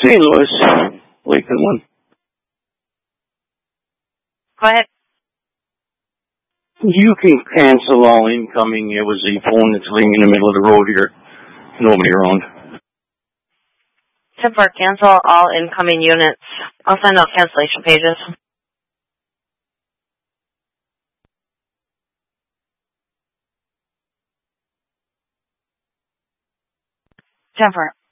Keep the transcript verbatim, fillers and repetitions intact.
Saint Louis, Lakeland one. Go ahead. You can cancel all incoming. It was a phone that's laying in the middle of the road here. Nobody around. ten four, cancel all incoming units. I'll send out cancellation pages. ten four.